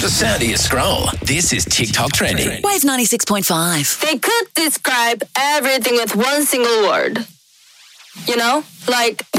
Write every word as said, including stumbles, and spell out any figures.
the sound of your scroll. This is TikTok Trending. Wave ninety-six point five. They could describe everything with one single word. You know? Like